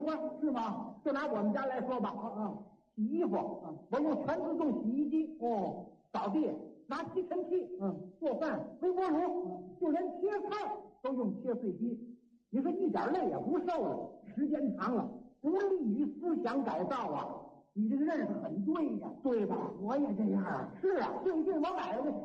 是吗？就拿我们家来说吧，洗衣服，我用全自动洗衣机，扫地拿吸尘器，做饭微波炉，就连切菜都用切碎机。你说一点累也不受了，时间长了不利于思想改造啊！你这个认识很对呀，对吧？我也这样。是啊，最近我买了个